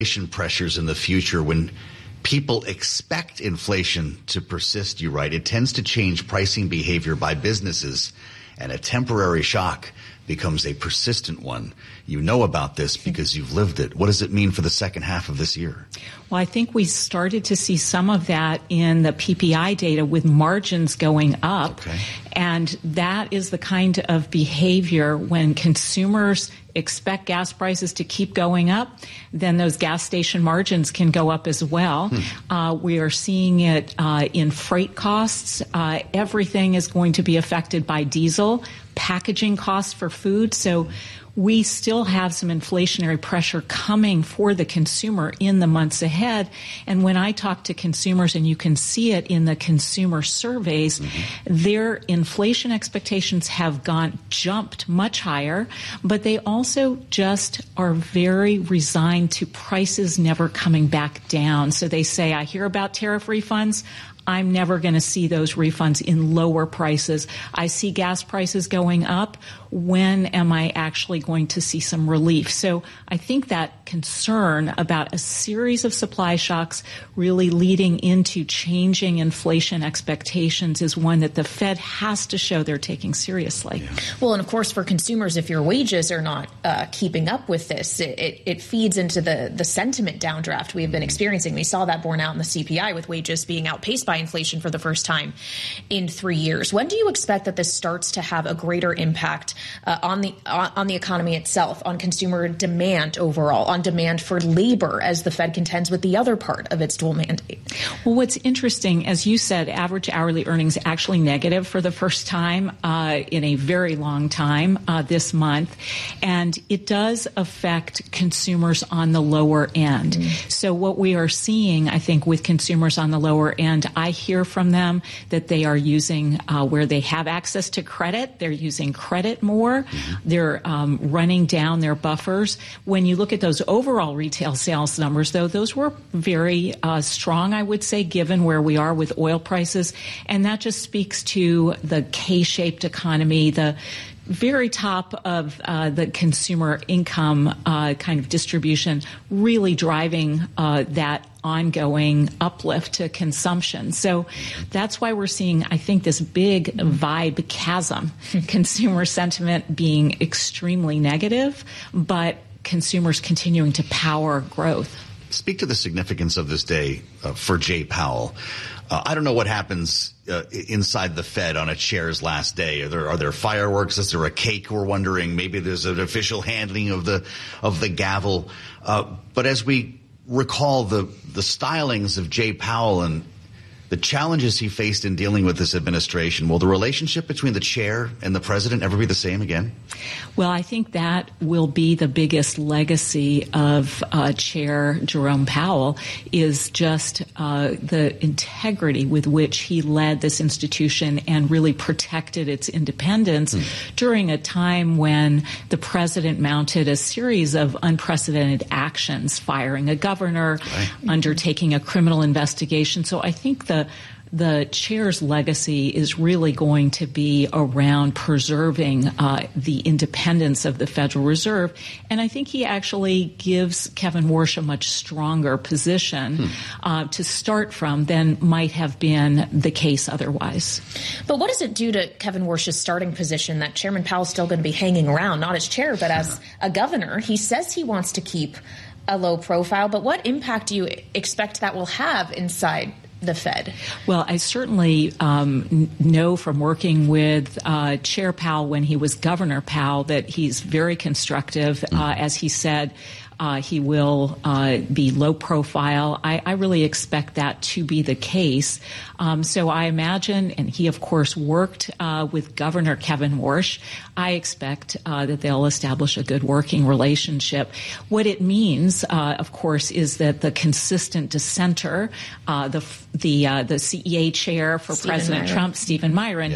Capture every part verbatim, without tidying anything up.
inflation pressures in the future, when people expect inflation to persist, you write, it tends to change pricing behavior by businesses, and a temporary shock becomes a persistent one. You know about this because you've lived it. What does it mean for the second half of this year? Well, I think we started to see some of that in the P P I data with margins going up. Okay. And that is the kind of behavior when consumers expect gas prices to keep going up, then those gas station margins can go up as well. Hmm. Uh, we are seeing it uh, in freight costs. Uh, everything is going to be affected by diesel, packaging costs for food. So we still have some inflationary pressure coming for the consumer in the months ahead. And when I talk to consumers, and you can see it in the consumer surveys, mm-hmm. their inflation expectations have gone jumped much higher, but they also just are very resigned to prices never coming back down. So they say, I hear about tariff refunds. I'm never going to see those refunds in lower prices. I see gas prices going up. When am I actually going to see some relief? So I think that concern about a series of supply shocks really leading into changing inflation expectations is one that the Fed has to show they're taking seriously. Yeah. Well, and of course, for consumers, if your wages are not uh, keeping up with this, it, it, it feeds into the, the sentiment downdraft we have been experiencing. We saw that borne out in the C P I with wages being outpaced by inflation for the first time in three years. When do you expect that this starts to have a greater impact uh, on the uh, on the economy itself, on consumer demand overall, on demand for labor as the Fed contends with the other part of its dual mandate? Well, what's interesting, as you said, average hourly earnings actually negative for the first time uh, in a very long time uh, this month. And it does affect consumers on the lower end. Mm-hmm. So what we are seeing, I think, with consumers on the lower end, I hear from them that they are using uh, where they have access to credit, they're using credit more. Mm-hmm. They're um, running down their buffers. When you look at those overall retail sales numbers, though, those were very uh, strong, I would say, given where we are with oil prices. And that just speaks to the K-shaped economy, the very top of uh, the consumer income uh, kind of distribution, really driving uh, that ongoing uplift to consumption. So that's why we're seeing, I think, this big vibe chasm, consumer sentiment being extremely negative, but consumers continuing to power growth. Speak to the significance of this day uh, for Jay Powell. Uh, I don't know what happens uh, inside the Fed on a chair's last day. Are there are there fireworks? Is there a cake? We're wondering. Maybe there's an official handling of the of the gavel. Uh, but as we recall the the stylings of Jay Powell and the challenges he faced in dealing with this administration, will the relationship between the chair and the president ever be the same again? Well, I think that will be the biggest legacy of uh, Chair Jerome Powell, is just uh, the integrity with which he led this institution and really protected its independence hmm. during a time when the president mounted a series of unprecedented actions, firing a governor, right. undertaking a criminal investigation. So I think the The chair's legacy is really going to be around preserving uh, the independence of the Federal Reserve. And I think he actually gives Kevin Warsh a much stronger position hmm. uh, to start from than might have been the case otherwise. But what does it do to Kevin Warsh's starting position that Chairman Powell's still going to be hanging around, not as chair, but as a governor? He says he wants to keep a low profile, but what impact do you expect that will have inside the Fed? Well, I certainly um, know from working with uh, Chair Powell when he was Governor Powell that he's very constructive. Uh, as he said, Uh, he will uh, be low profile. I, I really expect that to be the case. Um, so I imagine, and he, of course, worked uh, with Governor Kevin Warsh, I expect uh, that they'll establish a good working relationship. What it means, uh, of course, is that the consistent dissenter, uh, the the uh, the C E A chair for Stephen President Myron. Trump, Stephen Myron, yeah.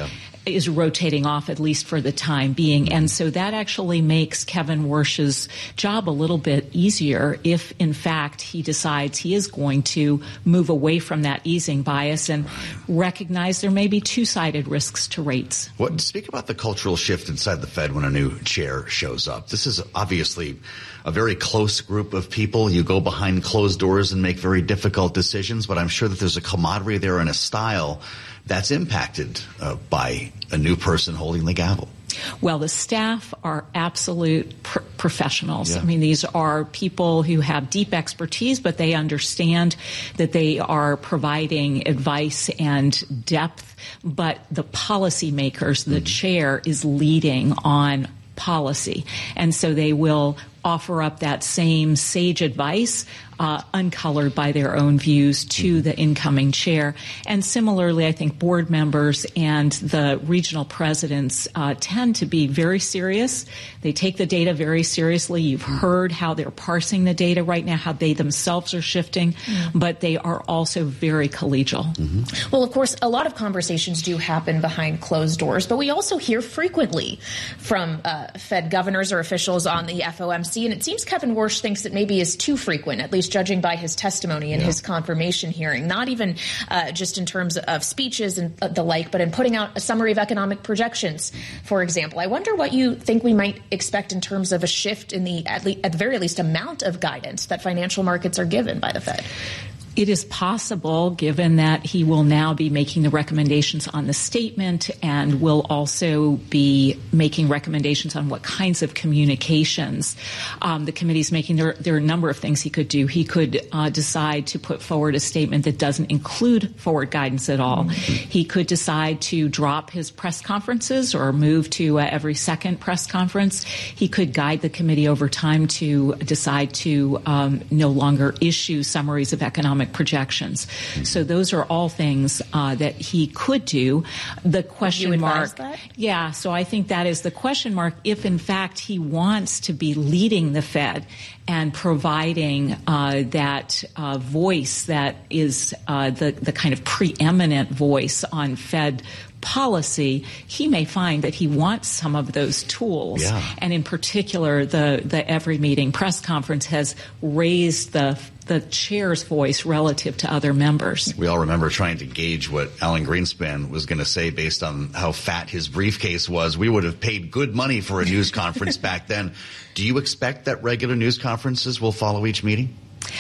is rotating off, at least for the time being. And so that actually makes Kevin Warsh's job a little bit easier if, in fact, he decides he is going to move away from that easing bias and recognize there may be two-sided risks to rates. What, speak about the cultural shift inside the Fed when a new chair shows up. This is obviously a very close group of people. You go behind closed doors and make very difficult decisions, but I'm sure that there's a camaraderie there and a style that's impacted uh, by a new person holding the gavel. Well, the staff are absolute pr- professionals. Yeah. I mean, these are people who have deep expertise, but they understand that they are providing advice and depth. But the policymakers, the mm-hmm. chair is leading on policy. And so they will offer up that same sage advice, uh, uncolored by their own views, to the incoming chair. And similarly, I think board members and the regional presidents uh, tend to be very serious. They take the data very seriously. You've heard how they're parsing the data right now, how they themselves are shifting, mm-hmm. but they are also very collegial. Mm-hmm. Well, of course, a lot of conversations do happen behind closed doors, but we also hear frequently from uh, Fed governors or officials on the F O M C. And it seems Kevin Warsh thinks it maybe is too frequent, at least judging by his testimony and yeah. his confirmation hearing, not even uh, just in terms of speeches and the like, but in putting out a summary of economic projections, for example. I wonder what you think we might expect in terms of a shift in the, at, le- at the very least, amount of guidance that financial markets are given by the Fed. It is possible, given that he will now be making the recommendations on the statement and will also be making recommendations on what kinds of communications um, the committee's making. There, there are a number of things he could do. He could uh, decide to put forward a statement that doesn't include forward guidance at all. Mm-hmm. He could decide to drop his press conferences or move to uh, every second press conference. He could guide the committee over time to decide to um, no longer issue summaries of economic projections. So those are all things uh, that he could do. The question you mark. That? Yeah, so I think that is the question mark if, in fact, he wants to be leading the Fed and providing uh, that uh, voice that is uh, the, the kind of preeminent voice on Fed policy. He may find that he wants some of those tools. Yeah. And in particular, the, the every meeting press conference has raised the the chair's voice relative to other members. We all remember trying to gauge what Alan Greenspan was going to say based on how fat his briefcase was. We would have paid good money for a news conference back then. Do you expect that regular news conferences will follow each meeting?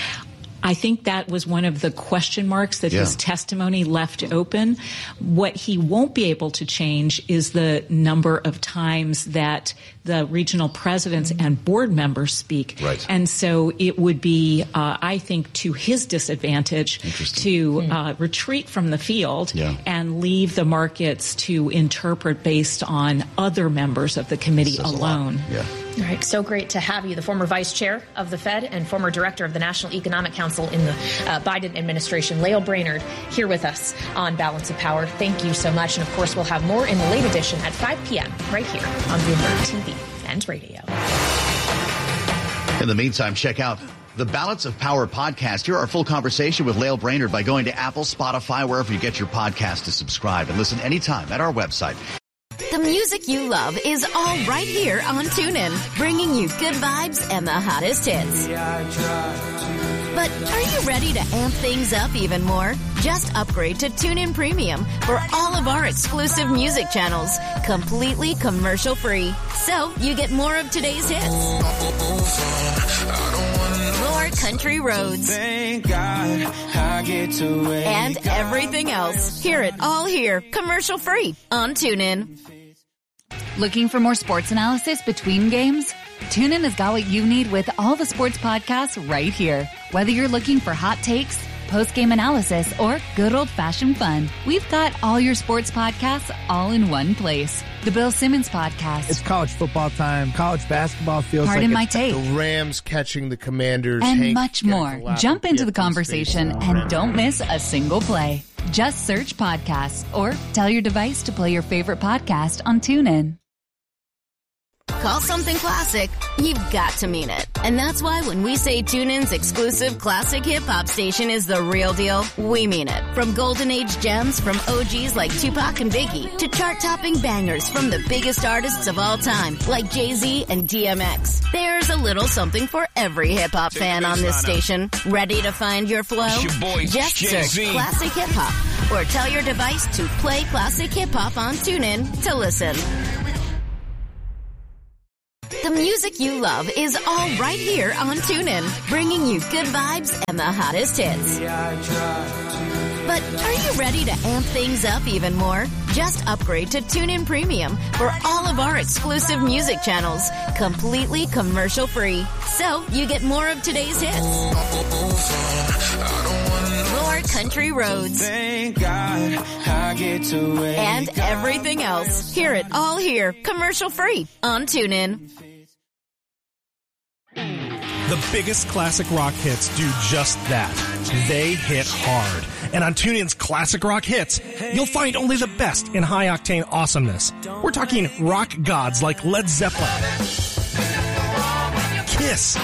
I think that was one of the question marks that yeah. his testimony left open. What he won't be able to change is the number of times that the regional presidents and board members speak. Right. And so it would be, uh, I think, to his disadvantage to uh, retreat from the field yeah. and leave the markets to interpret based on other members of the committee alone. Yeah. All right. So great to have you, the former vice chair of the Fed and former director of the National Economic Council in the uh, Biden administration, Lael Brainard, here with us on Balance of Power. Thank you so much. And of course, we'll have more in the late edition at five p.m. right here on Bloomberg T V and radio. In the meantime, check out the Balance of Power podcast. Hear our full conversation with Lael Brainard by going to Apple, Spotify, wherever you get your podcast to subscribe and listen anytime at our website. The music you love is all right here on TuneIn, bringing you good vibes and the hottest hits. But are you ready to amp things up even more? Just upgrade to TuneIn Premium for all of our exclusive music channels, completely commercial-free. So you get more of today's hits, more country roads, Thank God I get to and everything else. Hear it all here, commercial-free on TuneIn. Looking for more sports analysis between games? TuneIn has got what you need with all the sports podcasts right here. Whether you're looking for hot takes, post-game analysis, or good old-fashioned fun, we've got all your sports podcasts all in one place. The Bill Simmons Podcast. It's college football time. College basketball feels Pardon like my take. The Rams catching the Commanders. And Hank much more. Jump into the conversation and don't miss a single play. Just search podcasts or tell your device to play your favorite podcast on TuneIn. call something classic, you've got to mean it. And that's why when we say TuneIn's exclusive classic hip-hop station is the real deal, we mean it. From golden age gems from O Gs like Tupac and Biggie to chart-topping bangers from the biggest artists of all time like Jay-Z and D M X. There's a little something for every hip-hop fan on this station. Ready to find your flow? It's your boy, Just Jay-Z. search Classic Hip Hop or tell your device to play Classic Hip Hop on TuneIn to listen. The music you love is all right here on TuneIn, bringing you good vibes and the hottest hits. But are you ready to amp things up even more? Just upgrade to TuneIn Premium for all of our exclusive music channels, completely commercial-free. So you get more of today's hits, more country roads, Thank God I get to wake and everything else. Hear it all here, commercial-free on TuneIn. The biggest classic rock hits do just that. They hit hard. And on TuneIn's Classic Rock Hits, you'll find only the best in high-octane awesomeness. We're talking rock gods like Led Zeppelin, Kiss,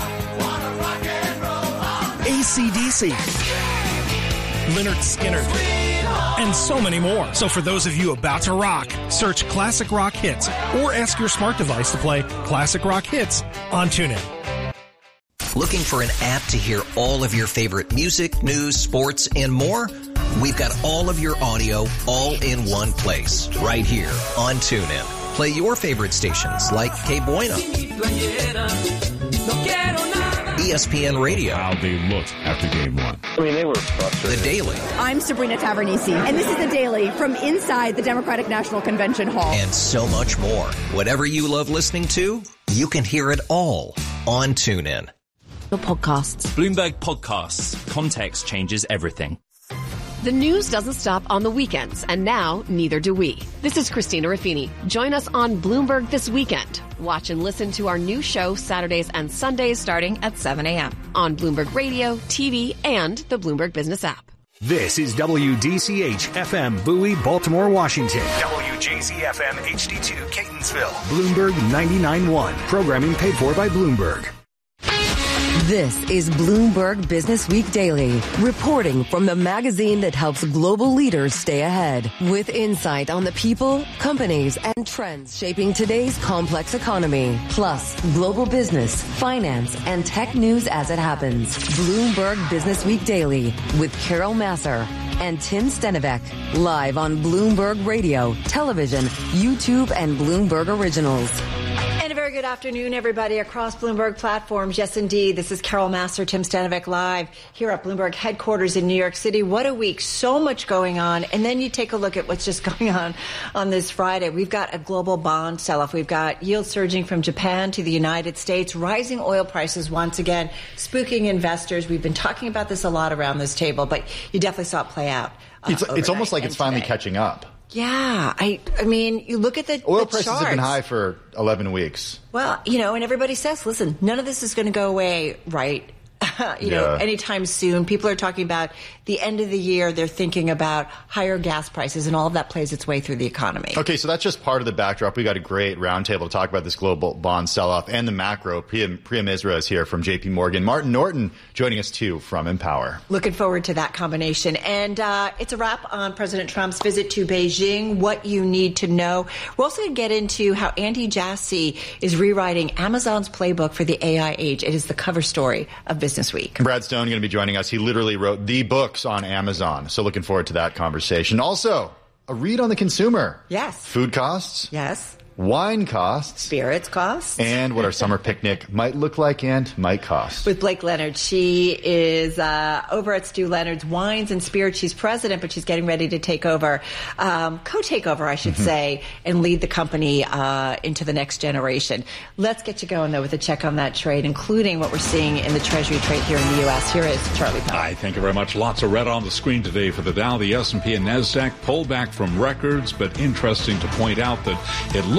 A C D C, Lynyrd Skynyrd, and so many more. So for those of you about to rock, search Classic Rock Hits or ask your smart device to play Classic Rock Hits on TuneIn. Looking for an app to hear all of your favorite music, news, sports, and more? We've got all of your audio all in one place, right here on TuneIn. Play your favorite stations like K Bueno, E S P N Radio. How they looked after game one. I mean, they were frustrated. The Daily. I'm Sabrina Tavernisi, and this is The Daily from inside the Democratic National Convention Hall. And so much more. Whatever you love listening to, you can hear it all on TuneIn. The podcasts. Bloomberg Podcasts. Context changes everything. The news doesn't stop on the weekends, and now neither do we. This is Christina Ruffini. Join us on Bloomberg This Weekend. Watch and listen to our new show Saturdays and Sundays starting at seven a.m. on Bloomberg Radio, T V, and the Bloomberg Business app. This is W D C H F M Bowie, Baltimore, Washington. W J Z F M H D two, Catonsville. Bloomberg ninety-nine point one. Programming paid for by Bloomberg. This is Bloomberg Business Week Daily, reporting from the magazine that helps global leaders stay ahead, with insight on the people, companies, and trends shaping today's complex economy, plus global business, finance, and tech news as it happens. Bloomberg Business Week Daily with Carol Massar and Tim Stenivek, live on Bloomberg Radio, television, YouTube, and Bloomberg Originals. And a very good afternoon, everybody, across Bloomberg platforms. Yes, indeed. This is Carol Massar, Tim Stenivek, live here at Bloomberg headquarters in New York City. What a week. So much going on. And then you take a look at what's just going on on this Friday. We've got a global bond sell-off. We've got yields surging from Japan to the United States, rising oil prices once again, spooking investors. We've been talking about this a lot around this table, but you definitely saw it play out. Uh, it's it's almost like it's finally today. catching up. Yeah, I I mean, you look at the oil the prices charts. have been high for eleven weeks. Well, you know, and everybody says, listen, none of this is going to go away, right? you know, Yeah. anytime soon. People are talking about the end of the year. They're thinking about higher gas prices, and all of that plays its way through the economy. Okay, so that's just part of the backdrop. We got a great roundtable to talk about this global bond sell-off and the macro. Priya, Priya Misra is here from J P Morgan. Martin Norton joining us too from Empower. Looking forward to that combination. And uh, it's a wrap on President Trump's visit to Beijing, what you need to know. We're also going to get into how Andy Jassy is rewriting Amazon's playbook for the A I age. It is the cover story of Business Week. Brad Stone going to be joining us. He literally wrote the books on Amazon. So looking forward to that conversation. Also, a read on the consumer. Yes. Food costs. Yes. Wine costs. Spirits costs. And what our summer picnic might look like and might cost. With Blake Leonard. She is uh, over at Stu Leonard's Wines and Spirits. She's president, but she's getting ready to take over, um, co-take over, I should mm-hmm. say, and lead the company uh, into the next generation. Let's get you going, though, with a check on that trade, including what we're seeing in the Treasury trade here in the U S. Here is Charlie Powell. Hi, thank you very much. Lots of red on the screen today for the Dow, the S and P, and NASDAQ. Pulled back from records, but interesting to point out that it looks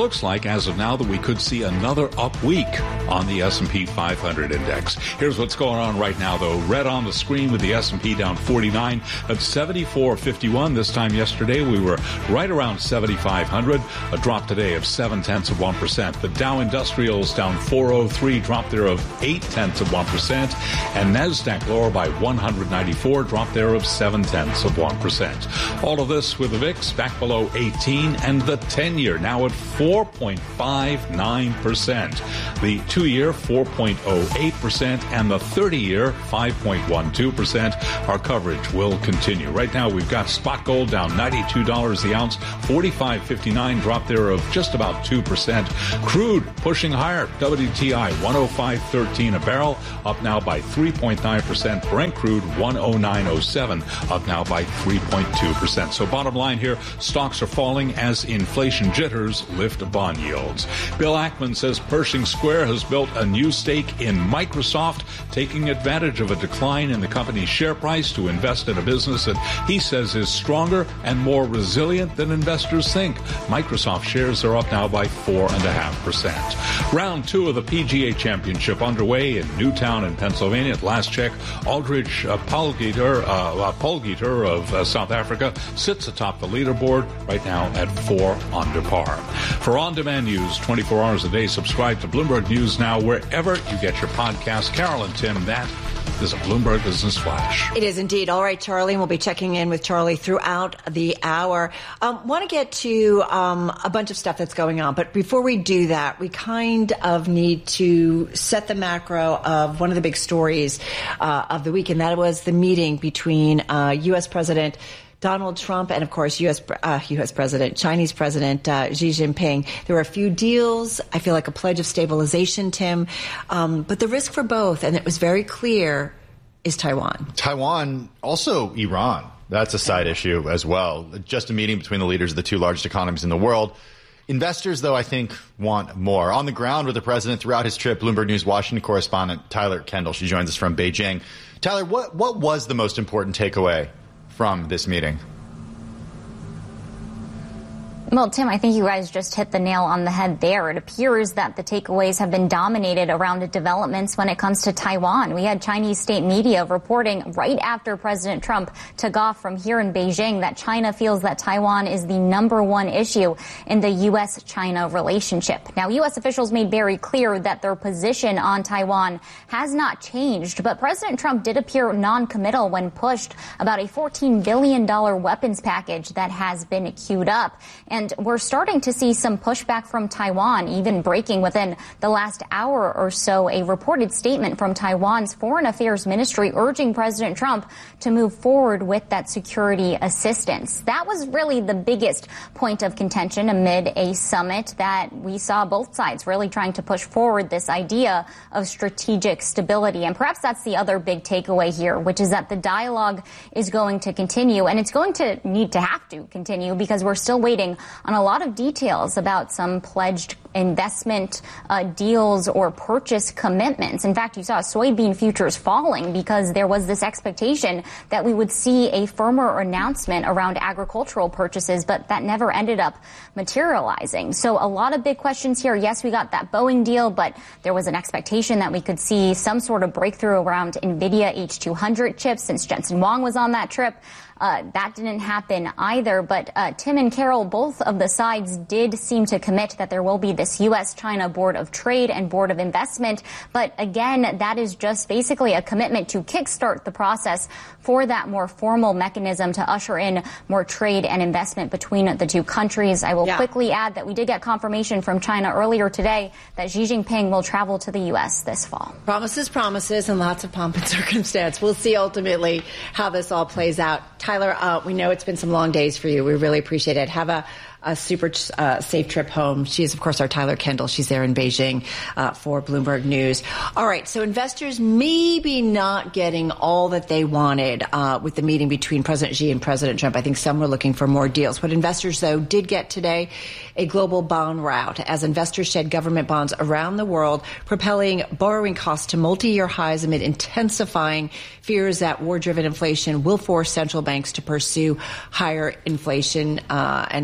looks like, as of now, that we could see another up week on the S and P five hundred index. Here's what's going on right now, though. Red on the screen with the S and P down forty-nine at seventy-four fifty-one. This time yesterday, we were right around seventy-five hundred, a drop today of seven tenths of one percent. The Dow Industrials down four oh three, drop there of eight tenths of one percent. And NASDAQ lower by one hundred ninety-four, drop there of seven tenths of one percent. All of this with the V I X back below eighteen, and the ten-year now at four point five nine percent. The two-year four point oh eight percent, and the thirty-year five point one two percent. Our coverage will continue. Right now, we've got spot gold down ninety-two dollars the ounce, forty-five fifty-nine, drop there of just about two percent. Crude pushing higher, W T I one oh five thirteen a barrel, up now by three point nine percent. Brent crude one oh nine oh seven, up now by three point two percent. So bottom line here, stocks are falling as inflation jitters lift bond yields. Bill Ackman says Pershing Square has built a new stake in Microsoft, taking advantage of a decline in the company's share price to invest in a business that he says is stronger and more resilient than investors think. Microsoft shares are up now by four point five percent. Round two of the P G A Championship underway in Newtown in Pennsylvania. At last check, Aldrich uh, Polgieter, uh, uh, Polgieter of uh, South Africa sits atop the leaderboard right now at four under par. For on-demand news twenty-four hours a day, subscribe to Bloomberg News Now wherever you get your podcasts. Carol and Tim, that is a Bloomberg Business Flash. It is indeed. All right, Charlie, and we'll be checking in with Charlie throughout the hour. Um, want to get to um, a bunch of stuff that's going on, but before we do that, we kind of need to set the macro of one of the big stories uh, of the week, and that was the meeting between uh, U S. President Donald Trump and, of course, U S. Uh, U S. President, Chinese President uh, Xi Jinping. There were a few deals. I feel like a pledge of stabilization, Tim. Um, but the risk for both, and it was very clear, is Taiwan. Taiwan, also Iran. That's a side issue as well. Just a meeting between the leaders of the two largest economies in the world. Investors, though, I think, want more. On the ground with the president throughout his trip, Bloomberg News Washington correspondent Tyler Kendall. She joins us from Beijing. Tyler, what, what was the most important takeaway from this meeting? Well, Tim, I think you guys just hit the nail on the head there. It appears that the takeaways have been dominated around developments when it comes to Taiwan. We had Chinese state media reporting right after President Trump took off from here in Beijing that China feels that Taiwan is the number one issue in the U S China relationship. Now, U S officials made very clear that their position on Taiwan has not changed, but President Trump did appear non-committal when pushed about a fourteen billion dollars weapons package that has been queued up. And we're starting to see some pushback from Taiwan, even breaking within the last hour or so a reported statement from Taiwan's Foreign Affairs Ministry urging President Trump to move forward with that security assistance. That was really the biggest point of contention amid a summit that we saw both sides really trying to push forward this idea of strategic stability. And perhaps that's the other big takeaway here, which is that the dialogue is going to continue, and it's going to need to have to continue because we're still waiting on a lot of details about some pledged investment uh, deals or purchase commitments. In fact, you saw soybean futures falling because there was this expectation that we would see a firmer announcement around agricultural purchases, but that never ended up materializing. So a lot of big questions here. Yes, we got that Boeing deal, but there was an expectation that we could see some sort of breakthrough around NVIDIA H two hundred chips since Jensen Huang was on that trip. Uh, that didn't happen either. But uh, Tim and Carol, both of the sides did seem to commit that there will be this U S China Board of Trade and Board of Investment. But again, that is just basically a commitment to kickstart the process for that more formal mechanism to usher in more trade and investment between the two countries. I will yeah. quickly add that we did get confirmation from China earlier today that Xi Jinping will travel to the U S this fall. Promises, promises, and lots of pomp and circumstance. We'll see ultimately how this all plays out. Tyler, uh, we know it's been some long days for you. We really appreciate it. Have a, a super uh, safe trip home. She is, of course, our Tyler Kendall. She's there in Beijing uh, for Bloomberg News. All right, so investors maybe not getting all that they wanted uh, with the meeting between President Xi and President Trump. I think some were looking for more deals. What investors, though, did get today, a global bond rout as investors shed government bonds around the world, propelling borrowing costs to multi-year highs amid intensifying fears that war-driven inflation will force central banks to pursue higher inflation uh, and higher interest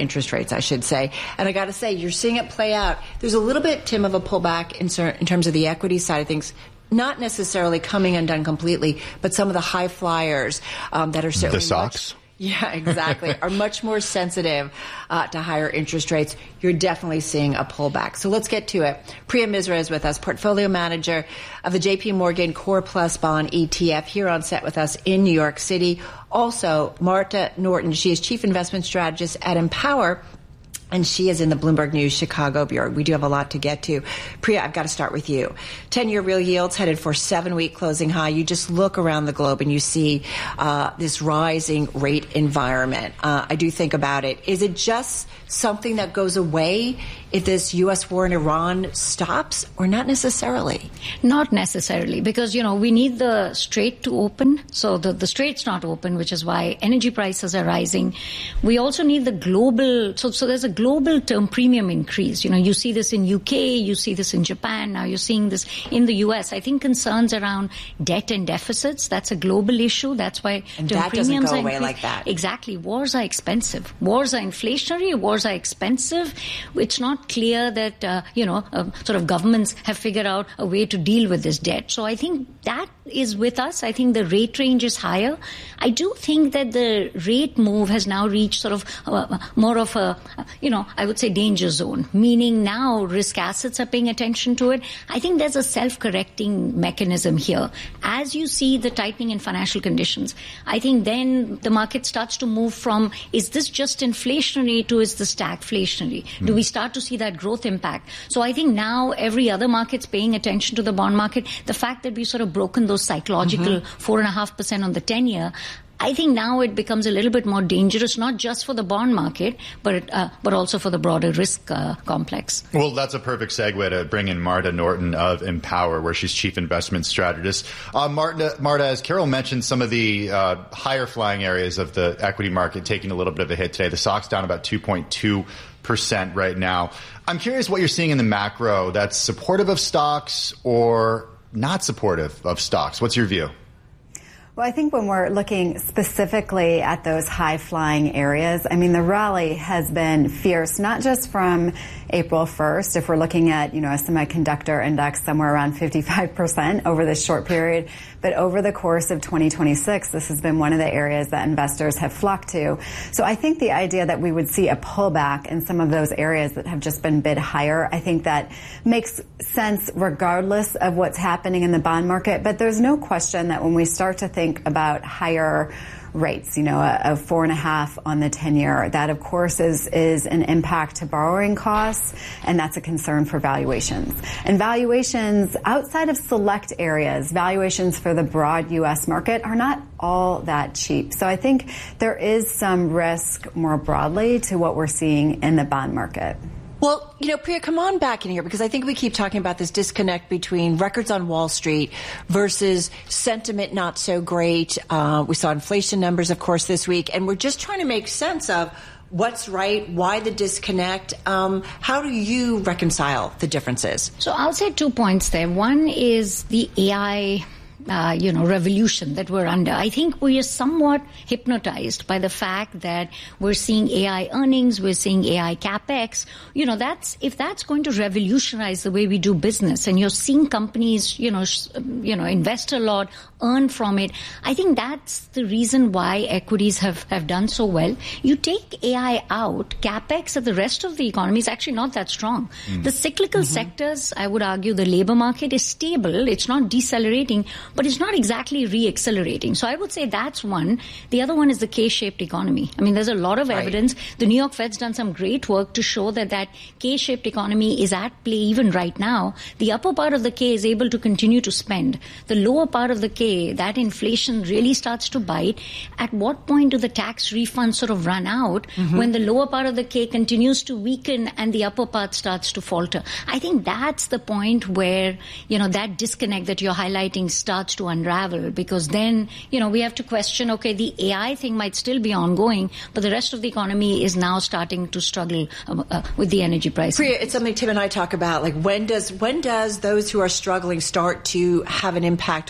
interest rates, I should say. And I got to say, you're seeing it play out. There's a little bit, Tim, of a pullback in, in terms of the equity side of things. Not necessarily coming undone completely, but some of the high flyers um, that are certainly the stocks. Much, yeah, exactly, are much more sensitive uh, to higher interest rates. You're definitely seeing a pullback. So let's get to it. Priya Misra is with us, portfolio manager of the J P Morgan Core Plus Bond E T F, here on set with us in New York City. Also, Marta Norton, she is chief investment strategist at Empower, and she is in the Bloomberg News Chicago Bureau. We do have a lot to get to. Priya, I've got to start with you. ten-year real yields headed for seven-week closing high. You just look around the globe and you see uh, this rising rate environment. Uh, I do think about it. Is it just something that goes away if this U S war in Iran stops, or not necessarily? Not necessarily, because, you know, we need the Strait to open. So the, the Strait's not open, which is why energy prices are rising. We also need the global, so, so there's a global term premium increase. You know, you see this in U K, you see this in Japan, now you're seeing this in the U S. I think concerns around debt and deficits, that's a global issue. That's why and term that premiums doesn't go are away increased. Like that. Exactly. Wars are expensive. Wars are inflationary. Wars are expensive. It's not clear that, uh, you know, uh, sort of governments have figured out a way to deal with this debt. So I think that is with us. I think the rate range is higher. I do think that the rate move has now reached sort of uh, more of a, you know, I would say danger zone, meaning now risk assets are paying attention to it. I think there's a self-correcting mechanism here. As you see the tightening in financial conditions, I think then the market starts to move from, is this just inflationary to is this stagflationary? Mm. Do we start to see that growth impact? So I think now every other market's paying attention to the bond market. The fact that we've sort of broken those psychological four and a half percent on the ten year, I think now it becomes a little bit more dangerous, not just for the bond market, but uh, but also for the broader risk uh, complex. Well, that's a perfect segue to bring in Marta Norton of Empower, where she's chief investment strategist. Uh, Marta, Marta, as Carol mentioned, some of the uh, higher flying areas of the equity market taking a little bit of a hit today. The stock's down about two point two percent right now. I'm curious what you're seeing in the macro that's supportive of stocks or not supportive of stocks. What's your view? Well, I think when we're looking specifically at those high-flying areas, I mean, the rally has been fierce, not just from April first. If we're looking at, you know, a semiconductor index somewhere around fifty-five percent over this short period, but over the course of twenty twenty-six, this has been one of the areas that investors have flocked to. So I think the idea that we would see a pullback in some of those areas that have just been bid higher, I think that makes sense regardless of what's happening in the bond market. But there's no question that when we start to think about higher rates, you know, a, a four and a half on the ten year, that of course is is an impact to borrowing costs, and that's a concern for valuations. And valuations outside of select areas, valuations for the broad U S market are not all that cheap. So I think there is some risk more broadly to what we're seeing in the bond market. Well, you know, Priya, come on back in here, because I think we keep talking about this disconnect between records on Wall Street versus sentiment not so great. Uh, we saw inflation numbers, of course, this week, and we're just trying to make sense of what's right, why the disconnect. Um, how do you reconcile the differences? So I'll say two points there. One is the A I Uh, you know, revolution that we're under. I think we are somewhat hypnotized by the fact that we're seeing A I earnings, we're seeing A I capex. You know, that's, if that's going to revolutionize the way we do business, and you're seeing companies, you know, sh- you know, invest a lot, earn from it, I think that's the reason why equities have, have done so well. You take A I out, capex of the rest of the economy is actually not that strong. Mm. The cyclical mm-hmm. sectors, I would argue the labor market is stable. It's not decelerating, but it's not exactly re-accelerating. So I would say that's one. The other one is the K-shaped economy. I mean, there's a lot of evidence. Right. The New York Fed's done some great work to show that that K-shaped economy is at play even right now. The upper part of the K is able to continue to spend. The lower part of the K, that inflation really starts to bite. At what point do the tax refunds sort of run out mm-hmm. when the lower part of the K continues to weaken and the upper part starts to falter? I think that's the point where, you know, that disconnect that you're highlighting starts to unravel, because then, you know, we have to question, okay, the A I thing might still be ongoing, but the rest of the economy is now starting to struggle uh, uh, with the energy prices. Priya, it's something Tim and I talk about, like when does when does those who are struggling start to have an impact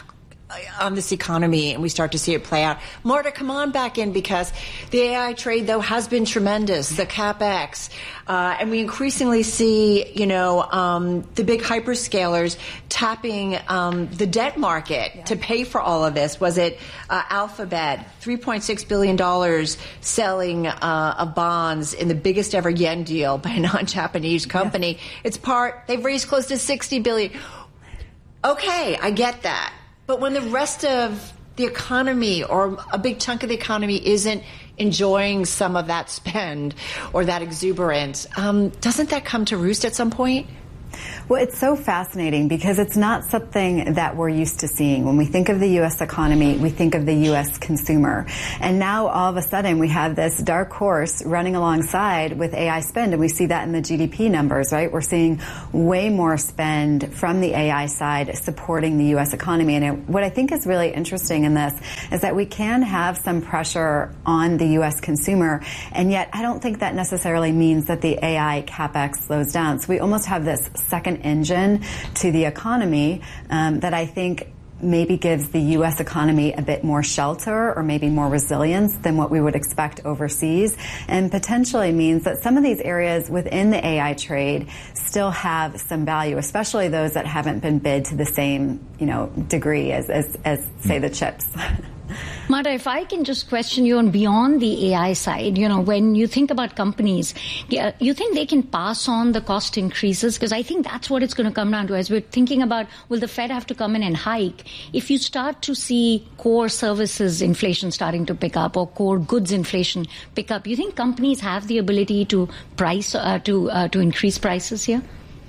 on this economy and we start to see it play out. Marta, come on back in, because the A I trade, though, has been tremendous, the CapEx. Uh, and we increasingly see, you know, um, the big hyperscalers tapping um, the debt market yeah. to pay for all of this. Was it uh, Alphabet, three point six billion dollars selling uh, of bonds in the biggest ever yen deal by a non-Japanese company? Yeah. It's part, they've raised close to sixty billion dollars. Okay, I get that. But when the rest of the economy or a big chunk of the economy isn't enjoying some of that spend or that exuberance, um, doesn't that come to roost at some point? Well, it's so fascinating because it's not something that we're used to seeing. When we think of the U S economy, we think of the U S consumer. And now all of a sudden we have this dark horse running alongside with A I spend, and we see that in the G D P numbers, right? We're seeing way more spend from the A I side supporting the U S economy. And it, what I think is really interesting in this is that we can have some pressure on the U S consumer, and yet I don't think that necessarily means that the A I CapEx slows down. So we almost have this second engine to the economy um, that I think maybe gives the U S economy a bit more shelter or maybe more resilience than what we would expect overseas, and potentially means that some of these areas within the A I trade still have some value, especially those that haven't been bid to the same, you know, degree as, as, as say, the chips. Marta, if I can just question you on beyond the A I side, you know, when you think about companies, you think they can pass on the cost increases? Because I think that's what it's going to come down to. As we're thinking about, will the Fed have to come in and hike? If you start to see core services inflation starting to pick up or core goods inflation pick up, you think companies have the ability to price, uh, to, uh, to increase prices here?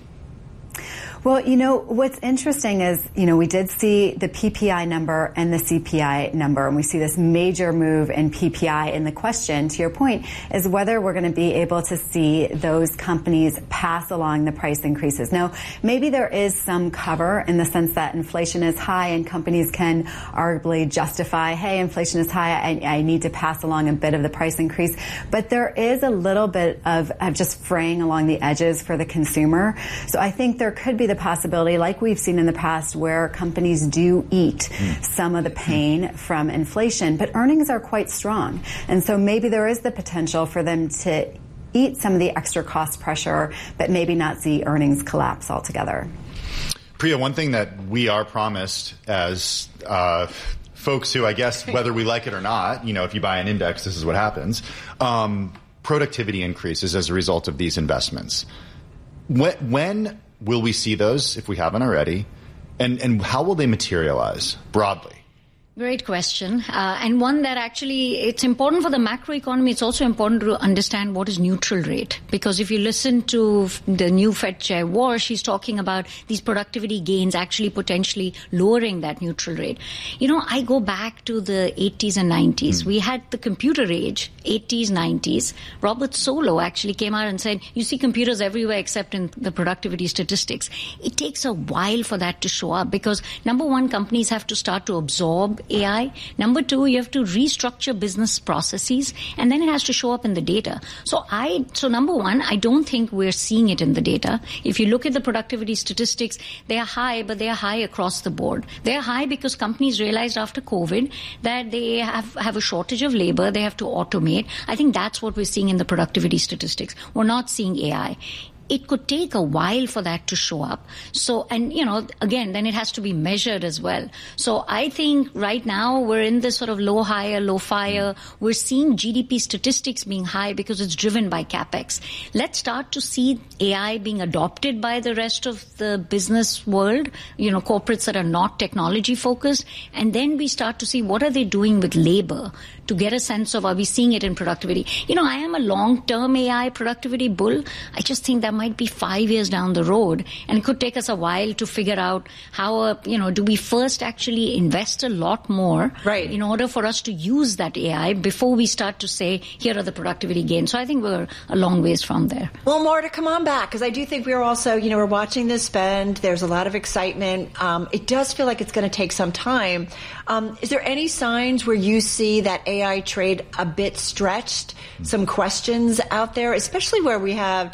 Well, you know, what's interesting is, you know, we did see the P P I number and the C P I number, and we see this major move in P P I. And the question, to your point, is whether we're going to be able to see those companies pass along the price increases. Now, maybe there is some cover in the sense that inflation is high and companies can arguably justify, hey, inflation is high, I, I need to pass along a bit of the price increase. But there is a little bit of, of just fraying along the edges for the consumer. So I think there could be the possibility, like we've seen in the past, where companies do eat mm. some of the pain mm. from inflation, but earnings are quite strong. And so maybe there is the potential for them to eat some of the extra cost pressure, but maybe not see earnings collapse altogether. Priya, one thing that we are promised as uh, folks who, I guess, whether we like it or not, you know, if you buy an index, this is what happens, um, productivity increases as a result of these investments. When, when will we see those, if we haven't already, and, and how will they materialize broadly? Great question. Uh, and one that actually, it's important for the macroeconomy. It's also important to understand what is neutral rate. Because if you listen to the new Fed Chair Warsh, she's talking about these productivity gains actually potentially lowering that neutral rate. You know, I go back to the eighties and nineties. Mm. We had the computer age, eighties, nineties. Robert Solow actually came out and said, you see computers everywhere except in the productivity statistics. It takes a while for that to show up because, number one, companies have to start to absorb A I. Number two, you have to restructure business processes, and then it has to show up in the data. So I, so number one, I don't think we're seeing it in the data. If you look at the productivity statistics, they are high, but they are high across the board. They are high because companies realized after COVID that they have, have a shortage of labor. They have to automate. I think that's what we're seeing in the productivity statistics. We're not seeing A I. It could take a while for that to show up. So, and, you know, again, then it has to be measured as well. So I think right now we're in this sort of low higher, low fire. We're seeing G D P statistics being high because it's driven by CapEx. Let's start to see A I being adopted by the rest of the business world, you know, corporates that are not technology focused. And then we start to see what are they doing with labor to get a sense of, are we seeing it in productivity? You know, I am a long-term A I productivity bull. I just think that might be five years down the road, and it could take us a while to figure out how, uh, you know, do we first actually invest a lot more right. in order for us to use that A I before we start to say, here are the productivity gains. So I think we're a long ways from there. Well, Marta, come on back, because I do think we're also, you know, we're watching this spend. There's a lot of excitement. Um, it does feel like it's going to take some time. Um, is there any signs where you see that A I trade a bit stretched? Some questions out there, especially where we have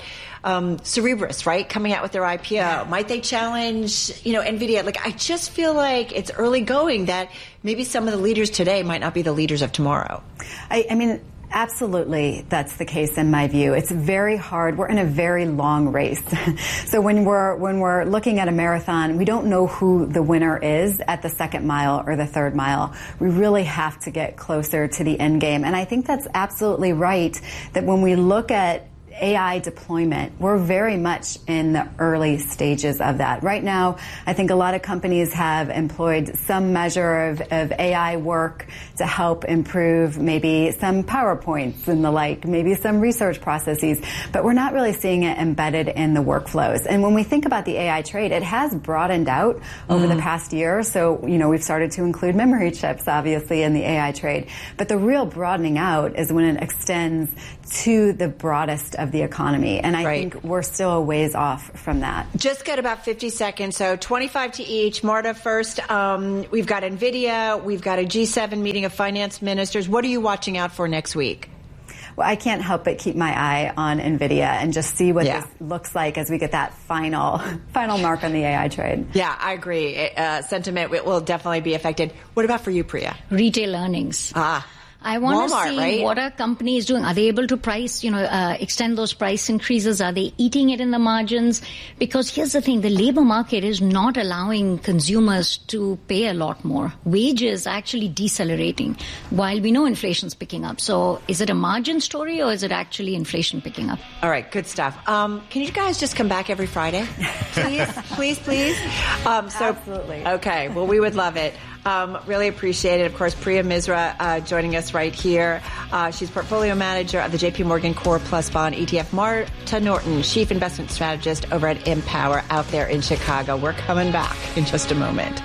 Um, Cerebras, right, coming out with their I P O. Yeah. Might they challenge, you know, NVIDIA? Like, I just feel like it's early going that maybe some of the leaders today might not be the leaders of tomorrow. I, I mean, absolutely, that's the case in my view. It's very hard. We're in a very long race. So when we're when we're looking at a marathon, we don't know who the winner is at the second mile or the third mile. We really have to get closer to the end game. And I think that's absolutely right, that when we look at A I deployment, we're very much in the early stages of that. Right now, I think a lot of companies have employed some measure of, of A I work to help improve maybe some PowerPoints and the like, maybe some research processes, but we're not really seeing it embedded in the workflows. And when we think about the A I trade, it has broadened out over mm. the past year. So, you know, we've started to include memory chips, obviously, in the A I trade. But the real broadening out is when it extends to the broadest of the economy. And I right. think we're still a ways off from that. Just got about fifty seconds, so twenty-five to each. Marta, first, um, we've got NVIDIA, we've got a G seven meeting of finance ministers. What are you watching out for next week? Well, I can't help but keep my eye on NVIDIA and just see what yeah. this looks like as we get that final final mark on the A I trade. Yeah, I agree. Uh, sentiment will definitely be affected. What about for you, Priya? Retail earnings. Ah. I want Walmart, to see right? what are companies doing. Are they able to price, you know, uh, extend those price increases? Are they eating it in the margins? Because here's the thing, the labor market is not allowing consumers to pay a lot more. Wages are actually decelerating while we know inflation's picking up. So is it a margin story or is it actually inflation picking up? All right, good stuff. Um, can you guys just come back every Friday? Please, please, please. Um, so, Absolutely. Okay, well, we would love it. Um, really appreciate it. Of course, Priya Misra uh, joining us right here. Uh, she's portfolio manager of the J P Morgan Core Plus Bond E T F. Marta Norton, chief investment strategist over at Empower out there in Chicago. We're coming back in just a moment.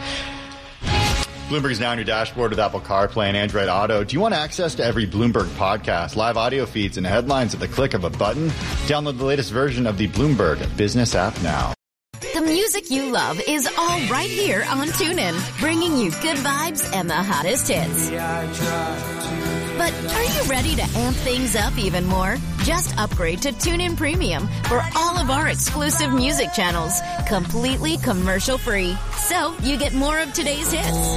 Bloomberg is now on your dashboard with Apple CarPlay and Android Auto. Do you want access to every Bloomberg podcast, live audio feeds, and headlines at the click of a button? Download the latest version of the Bloomberg Business app now. The music you love is all right here on TuneIn, bringing you good vibes and the hottest hits. But are you ready to amp things up even more? Just upgrade to TuneIn Premium for all of our exclusive music channels, completely commercial-free. So you get more of today's hits,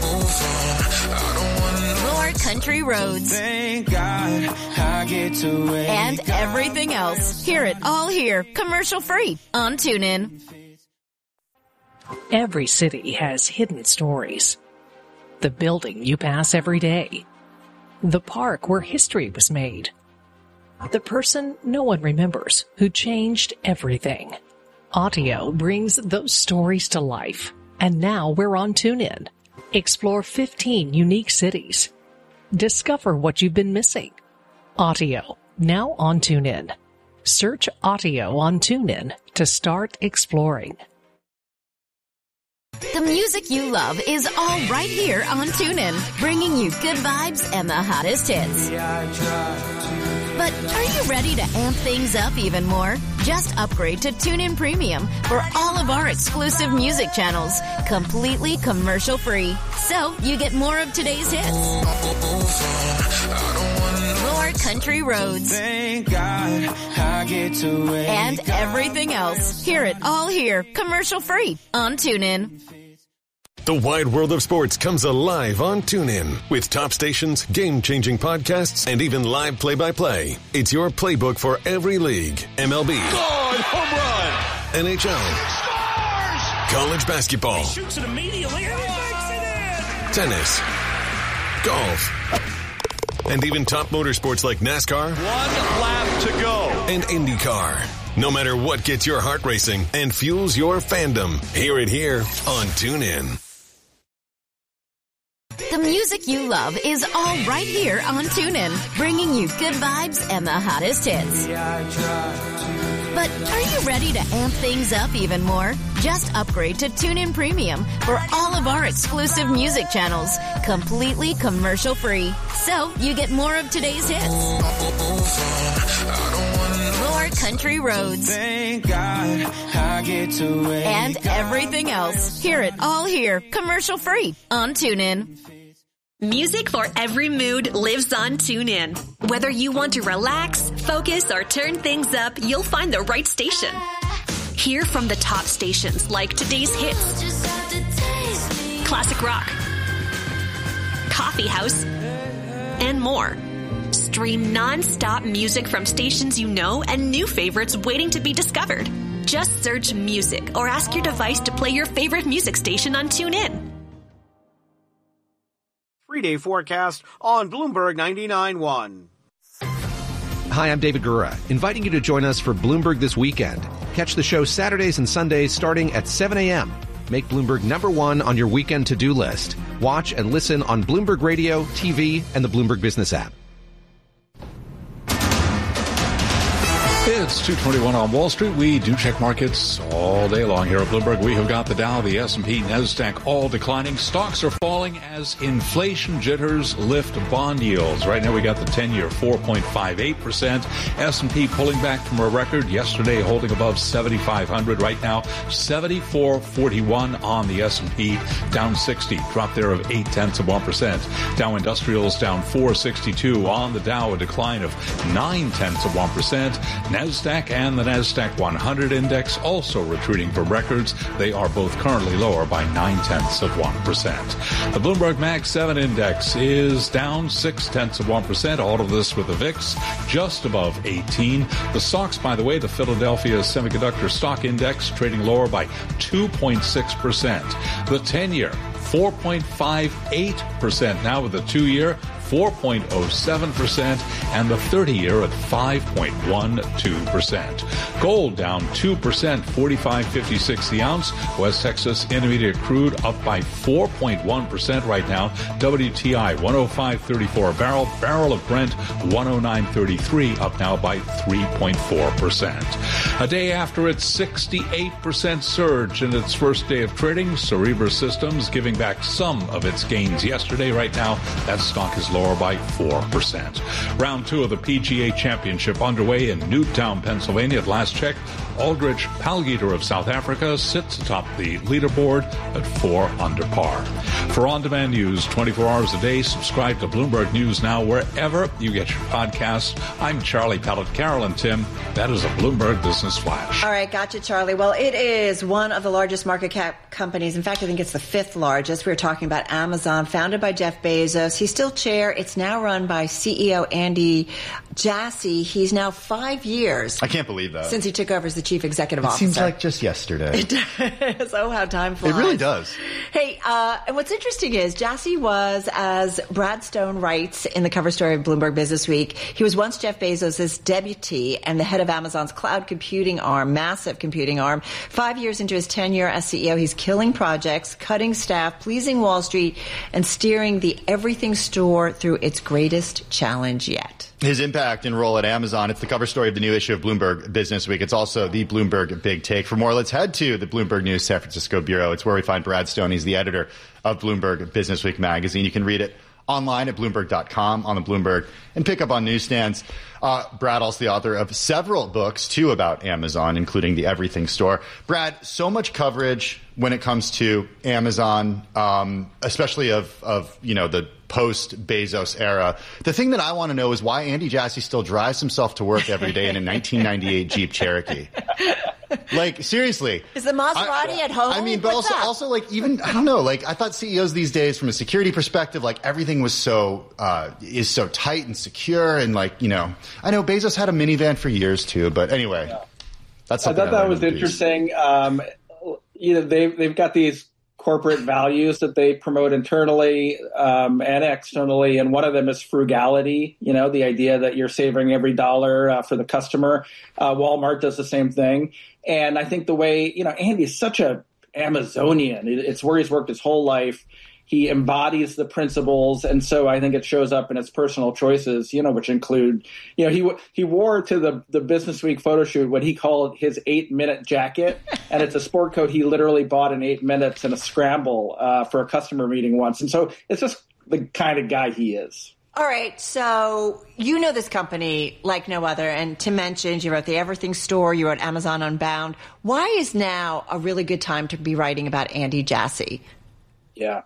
more country roads, Thank God I get to and everything else. Hear it all here, commercial-free on TuneIn. Every city has hidden stories. The building you pass every day. The park where history was made. The person no one remembers who changed everything. Audio brings those stories to life. And now we're on TuneIn. Explore fifteen unique cities. Discover what you've been missing. Audio, now on TuneIn. Search Audio on TuneIn to start exploring. The music you love is all right here on TuneIn, bringing you good vibes and the hottest hits. But are you ready to amp things up even more? Just upgrade to TuneIn Premium for all of our exclusive music channels, completely commercial-free. So you get more of today's hits, more country roads, Thank God I get to and everything else. Hear it all here, commercial-free on TuneIn. The wide world of sports comes alive on TuneIn with top stations, game-changing podcasts, and even live play-by-play. It's your playbook for every league. M L B. God, home run! N H L. Scores! College basketball. He shoots it immediately and he makes it in! Tennis. Golf. And even top motorsports like NASCAR. One lap to go. And IndyCar. No matter what gets your heart racing and fuels your fandom, hear it here on TuneIn. The music you love is all right here on TuneIn, bringing you good vibes and the hottest hits. But are you ready to amp things up even more? Just upgrade to TuneIn Premium for all of our exclusive music channels, completely commercial-free. So you get more of today's hits, more country roads, Thank God I get to and everything else. Hear it all here, commercial-free on TuneIn. Music for every mood lives on TuneIn. Whether you want to relax, focus, or turn things up, you'll find the right station. Hear from the top stations like today's hits, classic rock, coffee house, and more. Stream non-stop music from stations you know and new favorites waiting to be discovered. Just search music or ask your device to play your favorite music station on TuneIn. Three-day forecast on Bloomberg ninety-nine point one. Hi, I'm David Gura, inviting you to join us for Bloomberg This Weekend. Catch the show Saturdays and Sundays starting at seven a.m. Make Bloomberg number one on your weekend to-do list. Watch and listen on Bloomberg Radio, T V, and the Bloomberg Business app. It's two twenty-one on Wall Street. We do check markets all day long here at Bloomberg. We have got the Dow, the S and P, NASDAQ all declining. Stocks are falling as inflation jitters lift bond yields. Right now we got the ten-year four point five eight percent. S and P pulling back from a record yesterday, holding above seventy-five hundred. Right now seventy-four forty-one on the S and P, down sixty. Drop there of eight tenths of one percent. Dow Industrials down four sixty-two on the Dow, a decline of nine tenths of one percent. NASDAQ and the NASDAQ one hundred index also retreating from records. They are both currently lower by nine tenths of one percent. The Bloomberg Mag seven index is down six tenths of one percent. All of this with the V I X just above eighteen. The stocks, by the way, the Philadelphia Semiconductor Stock Index trading lower by two point six percent. The ten-year four point five eight percent now, with the two-year four point oh seven percent and the thirty-year at five point one two percent. Gold down two percent, forty-five fifty-six the ounce. West Texas Intermediate crude up by four point one percent right now. W T I one oh five thirty-four a barrel. Barrel of Brent one oh nine thirty-three, up now by three point four percent. A day after its sixty-eight percent surge in its first day of trading, Cerebras Systems giving back some of its gains yesterday. Right now, that stock is lower by four percent. Round two of the P G A Championship underway in Newtown, Pennsylvania. At last check, Aldrich Palgiter of South Africa sits atop the leaderboard at four under par. For on-demand news twenty-four hours a day, subscribe to Bloomberg News Now wherever you get your podcasts. I'm Charlie Pellet. Carol and Tim, that is a Bloomberg Business Flash. All right, gotcha, Charlie. Well, it is one of the largest market cap companies. In fact, I think it's the fifth largest. We were talking about Amazon, founded by Jeff Bezos. He's still chair. It's now run by C E O Andy Jassy. He's now five years. I can't believe that. Since he took over as the chief executive it officer. It seems like just yesterday. It does. Oh, how time flies. It really does. Hey, uh, and what's interesting is Jassy was, as Brad Stone writes in the cover story of Bloomberg Business Week, he was once Jeff Bezos' deputy and the head of Amazon's cloud computing arm, massive computing arm. Five years into his tenure as C E O, he's killing projects, cutting staff, pleasing Wall Street, and steering the everything store through its greatest challenge yet. His impact and role at Amazon. It's the cover story of the new issue of Bloomberg Business Week. It's also the Bloomberg Big Take. For more, let's head to the Bloomberg News San Francisco Bureau. It's where we find Brad Stone. He's the editor of Bloomberg Business Week magazine. You can read it online at Bloomberg dot com, on the Bloomberg, and pick up on newsstands. Uh, Brad, also the author of several books, too, about Amazon, including The Everything Store. Brad, so much coverage when it comes to Amazon, um, especially of, of, you know, the post-Bezos era. The thing that I want to know is why Andy Jassy still drives himself to work every day in a nineteen ninety-eight Jeep Cherokee. Like, seriously. Is the Maserati I, at home? I mean, but What's also, that? also, like, even, I don't know, like, I thought C E Os these days, from a security perspective, like, everything was so, uh, is so tight and secure, and, like, you know, I know Bezos had a minivan for years, too, but anyway, yeah. that's something I thought I that was interesting. Um, you know, they've, they've got these corporate values that they promote internally um, and externally, and one of them is frugality. You know, the idea that you're saving every dollar uh, for the customer. Uh, Walmart does the same thing, and I think the way, you know, Andy is such a Amazonian. It's where he's worked his whole life. He embodies the principles, and so I think it shows up in his personal choices, you know, which include, you know, he he wore to the, the Business Week photo shoot what he called his eight-minute jacket, and it's a sport coat he literally bought in eight minutes in a scramble uh, for a customer meeting once. And so it's just the kind of guy he is. All right, so you know this company like no other, and Tim mentioned you wrote The Everything Store, you wrote Amazon Unbound. Why is now a really good time to be writing about Andy Jassy? Yeah.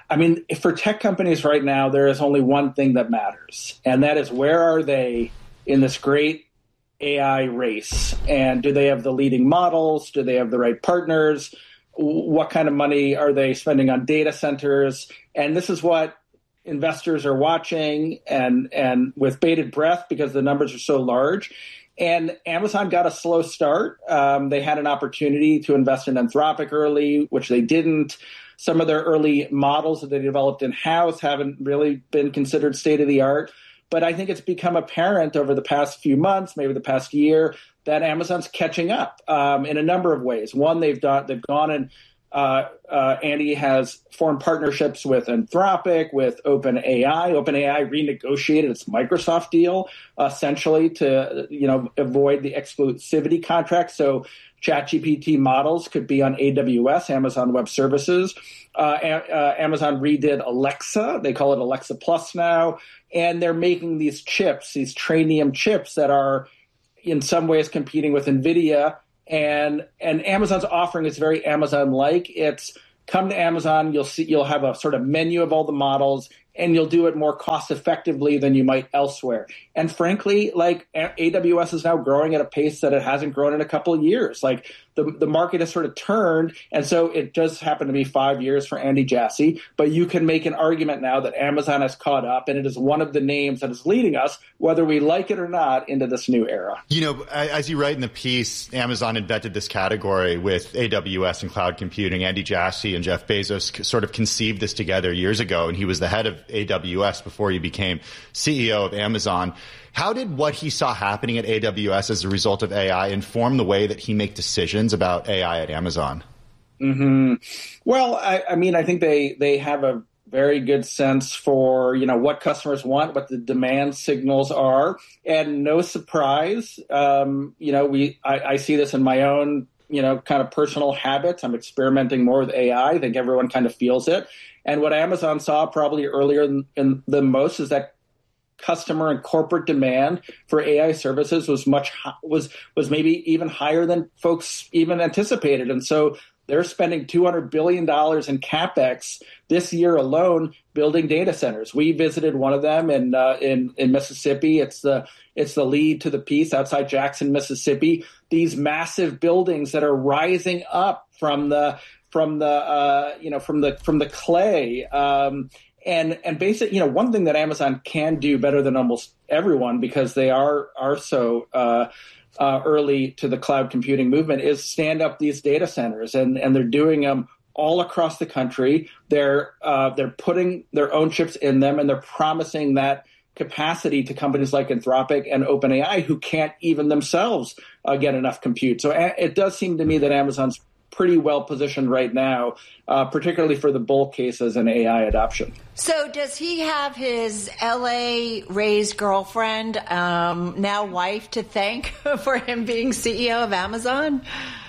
I mean, for tech companies right now, there is only one thing that matters, and that is where are they in this great A I race? And do they have the leading models? Do they have the right partners? What kind of money are they spending on data centers? And this is what investors are watching and, and with bated breath because the numbers are so large. And Amazon got a slow start. Um, they had an opportunity to invest in Anthropic early, which they didn't. Some of their early models that they developed in-house haven't really been considered state-of-the-art. But I think it's become apparent over the past few months, maybe the past year, that Amazon's catching up um, in a number of ways. One, they've done, they've gone and uh, uh, Andy has formed partnerships with Anthropic, with OpenAI. OpenAI renegotiated its Microsoft deal essentially to, you know, avoid the exclusivity contract. So ChatGPT models could be on A W S, Amazon Web Services. Uh, a- uh, Amazon redid Alexa. They call it Alexa Plus now. And they're making these chips, these Trainium chips that are in some ways competing with NVIDIA. And and Amazon's offering is very Amazon-like. It's come to Amazon, you'll see you'll have a sort of menu of all the models, and you'll do it more cost-effectively than you might elsewhere. And frankly, like A W S is now growing at a pace that it hasn't grown in a couple of years. Like the the market has sort of turned, and so it does happen to be five years for Andy Jassy. But you can make an argument now that Amazon has caught up, and it is one of the names that is leading us, whether we like it or not, into this new era. You know, as you write in the piece, Amazon invented this category with A W S and cloud computing. Andy Jassy and Jeff Bezos sort of conceived this together years ago, and he was the head of A W S before he became C E O of Amazon. How did what he saw happening at A W S as a result of A I inform the way that he makes decisions about A I at Amazon? Mm-hmm. Well, I, I mean, I think they, they have a very good sense for, you know, what customers want, what the demand signals are. And no surprise, um, you know, we I, I see this in my own, you know, kind of personal habits. I'm experimenting more with A I. I think everyone kind of feels it. And what Amazon saw probably earlier than, than, than most is that customer and corporate demand for A I services was much was was maybe even higher than folks even anticipated. And so they're spending two hundred billion dollars in CapEx this year alone building data centers. We visited one of them in uh, in in Mississippi. It's the it's the lead to the piece outside Jackson, Mississippi. These massive buildings that are rising up from the from the uh, you know from the from the clay. Um, And and basically, you know, one thing that Amazon can do better than almost everyone, because they are are so uh, uh, early to the cloud computing movement, is stand up these data centers, and, and they're doing them all across the country. They're uh, they're putting their own chips in them, and they're promising that capacity to companies like Anthropic and OpenAI, who can't even themselves uh, get enough compute. So a- it does seem to me that Amazon's pretty well positioned right now, uh, particularly for the bull cases and A I adoption. So does he have his L A raised girlfriend, um, now wife, to thank for him being C E O of Amazon?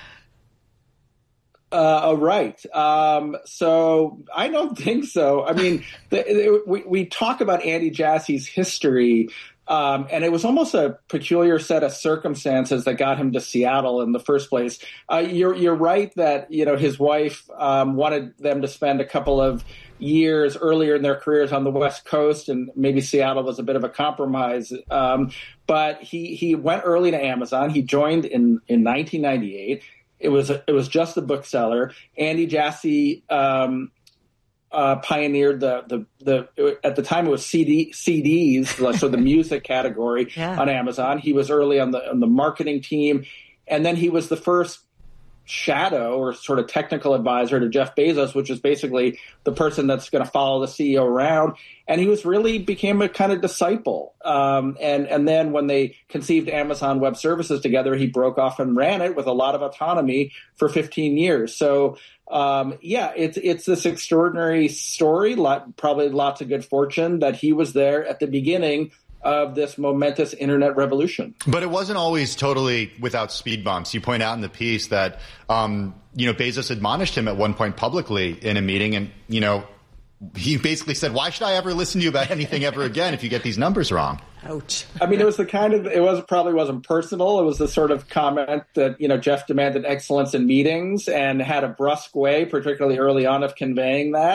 Uh, right. Um, so I don't think so. I mean, the, the, we, we talk about Andy Jassy's history, Um, and it was almost a peculiar set of circumstances that got him to Seattle in the first place. Uh, you're, you're right that, you know, his wife um, wanted them to spend a couple of years earlier in their careers on the West Coast, and maybe Seattle was a bit of a compromise. Um, but he, he went early to Amazon. He joined in, in nineteen ninety-eight. It was a, it was just a bookseller. Andy Jassy um, Uh, pioneered the, the, the, at the time it was C D, C Ds, so the music category yeah. on Amazon. He was early on the, on the marketing team. And then he was the first shadow or sort of technical advisor to Jeff Bezos, which is basically the person that's going to follow the C E O around. And he was really became a kind of disciple. Um, and, and then when they conceived Amazon Web Services together, he broke off and ran it with a lot of autonomy for fifteen years. So, Um, yeah, it's it's this extraordinary story, lot, probably lots of good fortune that he was there at the beginning of this momentous internet revolution. But it wasn't always totally without speed bumps. You point out in the piece that, um, you know, Bezos admonished him at one point publicly in a meeting, and, you know, he basically said, why should I ever listen to you about anything ever again if you get these numbers wrong? Ouch. I mean, it was the kind of, it was probably wasn't personal. It was the sort of comment that, you know, Jeff demanded excellence in meetings and had a brusque way, particularly early on, of conveying that.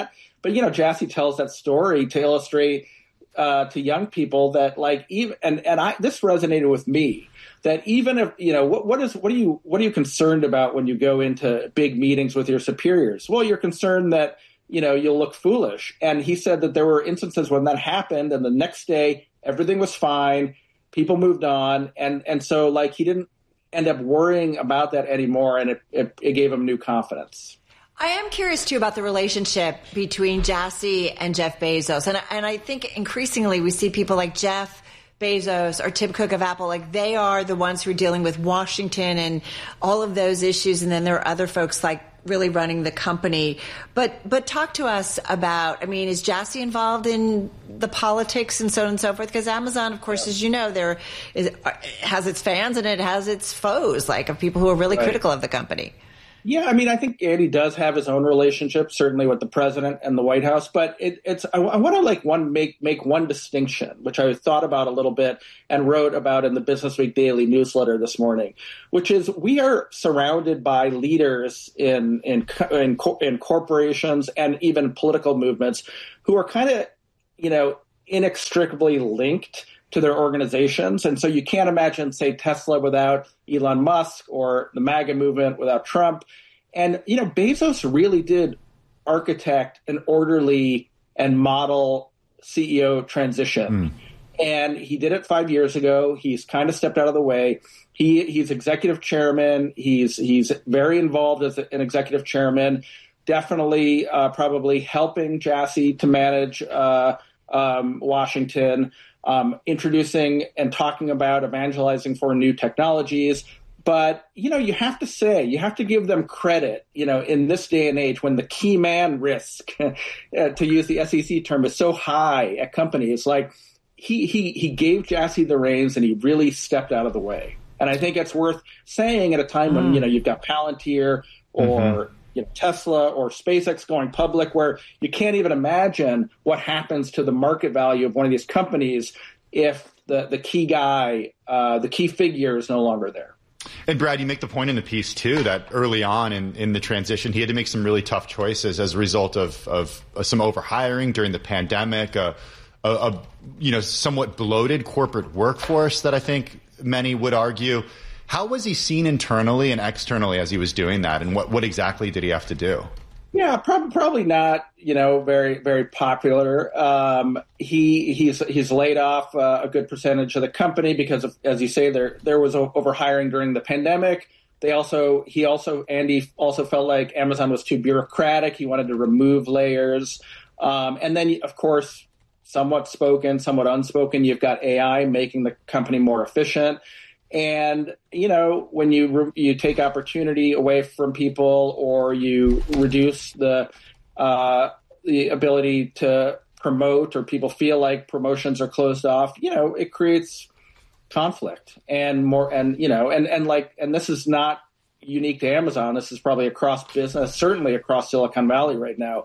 but, you know, Jassy tells that story to illustrate uh, to young people that, like, even and, and I this resonated with me, that even if, you know, what, what is what are you what are you concerned about when you go into big meetings with your superiors? Well, you're concerned that, you know, you'll look foolish. And he said that there were instances when that happened, and the next day everything was fine, people moved on, and and so, like, he didn't end up worrying about that anymore, and it, it, it gave him new confidence. I am curious, too, about the relationship between Jassy and Jeff Bezos. And, and I think increasingly we see people like Jeff Bezos or Tim Cook of Apple, like they are the ones who are dealing with Washington and all of those issues. And then there are other folks like really running the company. But but talk to us about, I mean, is Jassy involved in the politics and so on and so forth? Because Amazon, of course, as you know, there is, has its fans and it has its foes, like of people who are really Right. critical of the company. Yeah, I mean, I think Andy does have his own relationship, certainly with the president and the White House. But it, it's I, I want to like one make make one distinction, which I thought about a little bit and wrote about in the Business Week Daily newsletter this morning, which is we are surrounded by leaders in in co- in, co- in corporations and even political movements who are kind of, you know, inextricably linked to their organizations. And so you can't imagine, say, Tesla without Elon Musk or the MAGA movement without Trump. And, you know, Bezos really did architect an orderly and model C E O transition. Mm. And he did it five years ago. He's kind of stepped out of the way. He he's executive chairman. He's he's very involved as an executive chairman, definitely uh, probably helping Jassy to manage uh, um, Washington. Um, introducing and talking about evangelizing for new technologies. But, you know, you have to say, you have to give them credit, you know, in this day and age when the key man risk, to use the S E C term, is so high at companies. Like he, he, he gave Jassy the reins and he really stepped out of the way. And I think it's worth saying at a time when, mm. you know, you've got Palantir or mm-hmm. you know, Tesla or SpaceX going public, where you can't even imagine what happens to the market value of one of these companies if the, the key guy, uh, the key figure is no longer there. And Brad, you make the point in the piece, too, that early on in, in the transition, he had to make some really tough choices as a result of, of uh, some overhiring during the pandemic, uh, a, a you know, somewhat bloated corporate workforce that I think many would argue. How was he seen internally and externally as he was doing that? And what, what exactly did he have to do? Yeah, prob- probably not, you know, very, very popular. Um, he he's he's laid off uh, a good percentage of the company because of, as you say, there there was overhiring during the pandemic. They also he also Andy also felt like Amazon was too bureaucratic. He wanted to remove layers. Um, and then, of course, somewhat spoken, somewhat unspoken, you've got A I making the company more efficient. And, you know, when you re- you take opportunity away from people or you reduce the uh, the ability to promote, or people feel like promotions are closed off, you know, it creates conflict and more and, you know, and, and like and this is not unique to Amazon. This is probably across business, certainly across Silicon Valley right now.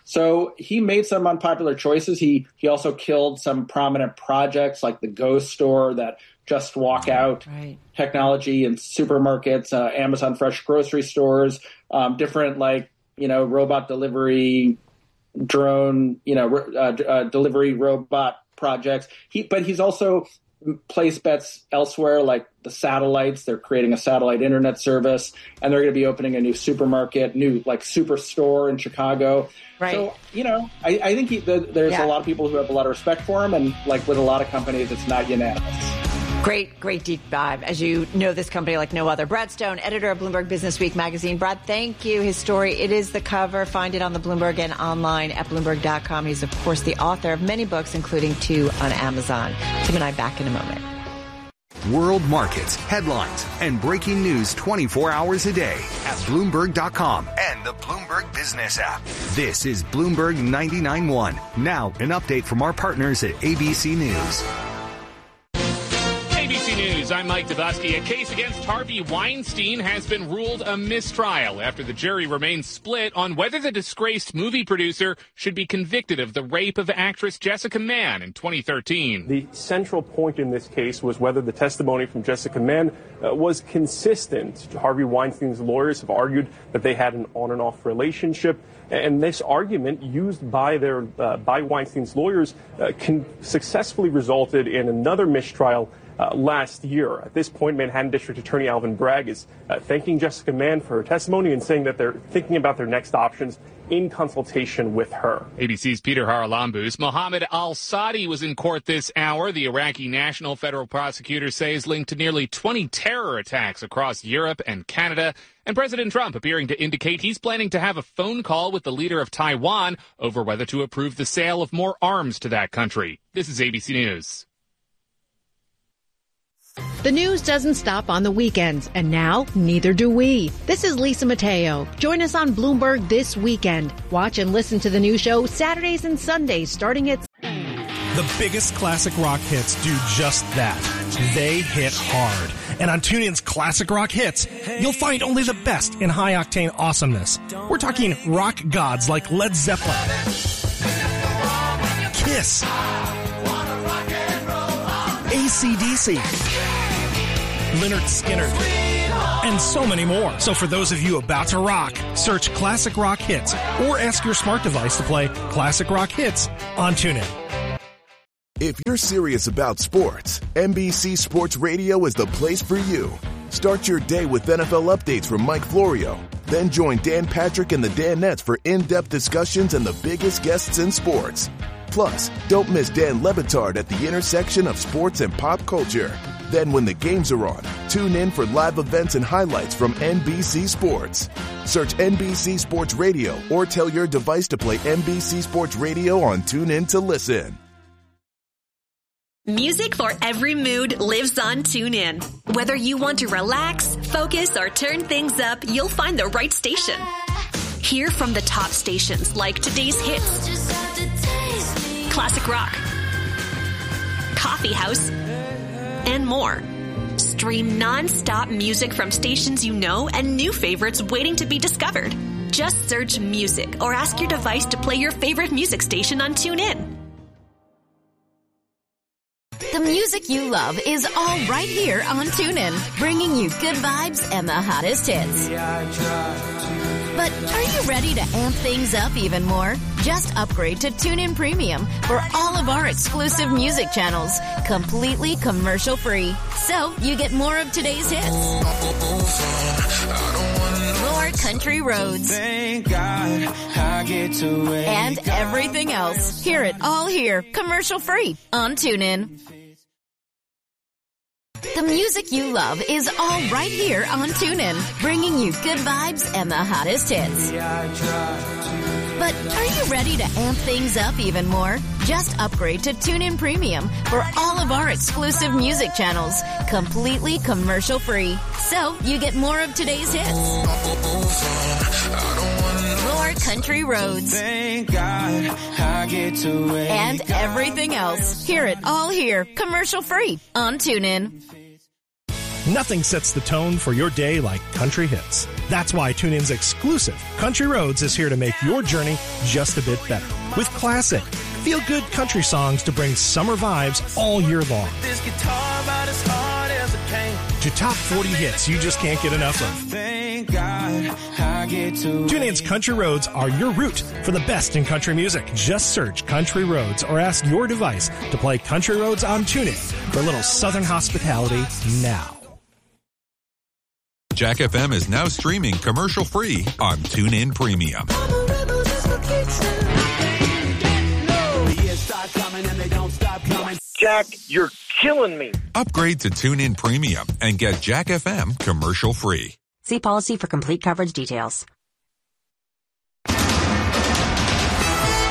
So he made some unpopular choices. He he also killed some prominent projects like the Go store, that Just Walk Out right. technology in supermarkets, uh, Amazon Fresh grocery stores, um, different like, you know, robot delivery, drone, you know, uh, uh, delivery robot projects. He, but he's also placed bets elsewhere, like the satellites. They're creating a satellite internet service, and they're going to be opening a new supermarket, new like superstore in Chicago. Right. So, you know, I, I think he, the, there's yeah. a lot of people who have a lot of respect for him, and like with a lot of companies, it's not unanimous. Great, great deep dive. As you know this company like no other. Brad Stone, editor of Bloomberg Business Week magazine. Brad, thank you. His story, it is the cover. Find it on the Bloomberg and online at Bloomberg dot com. He's, of course, the author of many books, including two on Amazon. Tim and I back in a moment. World markets, headlines, and breaking news twenty-four hours a day at Bloomberg dot com and the Bloomberg Business app. This is Bloomberg ninety-nine point one. Now, an update from our partners at A B C News. A B C News News. I'm Mike Dubusky. A case against Harvey Weinstein has been ruled a mistrial after the jury remains split on whether the disgraced movie producer should be convicted of the rape of actress Jessica Mann in twenty thirteen. The central point in this case was whether the testimony from Jessica Mann uh, was consistent. Harvey Weinstein's lawyers have argued that they had an on and off relationship. And this argument used by their uh, by Weinstein's lawyers uh, can successfully resulted in another mistrial uh, last year. At this point, Manhattan District Attorney Alvin Bragg is uh, thanking Jessica Mann for her testimony and saying that they're thinking about their next options in consultation with her. A B C's Peter Haralambous. Mohammed al-Sadi was in court this hour. The Iraqi national federal prosecutor says linked to nearly twenty terror attacks across Europe and Canada. And President Trump appearing to indicate he's planning to have a phone call with the leader of Taiwan over whether to approve the sale of more arms to that country. This is A B C News. The news doesn't stop on the weekends, and now neither do we. This is Lisa Mateo. Join us on Bloomberg This Weekend. Watch and listen to the new show Saturdays and Sundays starting at... The biggest classic rock hits do just that. They hit hard. And on TuneIn's Classic Rock Hits, you'll find only the best in high-octane awesomeness. We're talking rock gods like Led Zeppelin, Kiss, A C D C, Lynyrd Skynyrd, and so many more. So for those of you about to rock, search Classic Rock Hits or ask your smart device to play Classic Rock Hits on TuneIn. If you're serious about sports, N B C Sports Radio is the place for you. Start your day with N F L updates from Mike Florio. Then join Dan Patrick and the Danettes for in-depth discussions and the biggest guests in sports. Plus, don't miss Dan Lebitard at the intersection of sports and pop culture. Then when the games are on, tune in for live events and highlights from N B C Sports. Search N B C Sports Radio or tell your device to play N B C Sports Radio on TuneIn to listen. Music for every mood lives on TuneIn. Whether you want to relax, focus, or turn things up, you'll find the right station. Hear from the top stations like today's hits, classic rock, coffee house, and more. Stream non-stop music from stations you know and new favorites waiting to be discovered. Just search music or ask your device to play your favorite music station on TuneIn. The music you love is all right here on TuneIn, bringing you good vibes and the hottest hits. But are you ready to amp things up even more? Just upgrade to TuneIn Premium for all of our exclusive music channels, completely commercial-free. So you get more of today's hits, more country roads, and everything else. Hear it all here, commercial-free on TuneIn. The music you love is all right here on TuneIn, bringing you good vibes and the hottest hits. But are you ready to amp things up even more? Just upgrade to TuneIn Premium for all of our exclusive music channels, completely commercial-free. So you get more of today's hits, more country roads, and everything else. Hear it all here, commercial-free on TuneIn. Nothing sets the tone for your day like country hits. That's why TuneIn's exclusive Country Roads is here to make your journey just a bit better. With classic, feel-good country songs to bring summer vibes all year long. This guitar about as hard as it came. To top forty hits you just can't get enough of. Thank God I get to TuneIn's Country Roads are your route for the best in country music. Just search Country Roads or ask your device to play Country Roads on TuneIn for a little Southern hospitality now. Jack F M is now streaming commercial-free on TuneIn Premium. Jack, you're killing me. Upgrade to TuneIn Premium and get Jack F M commercial-free. See policy for complete coverage details.